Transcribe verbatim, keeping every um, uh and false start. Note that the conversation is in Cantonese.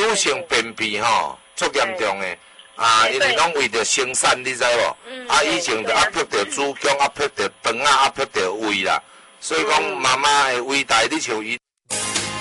女性便秘吼，足严重诶。啊，因为拢为着生产，你知无？嗯、啊，以前就压迫着子宫，压迫着肠啊，压迫着胃啦。所以讲，妈妈诶胃大，你像伊。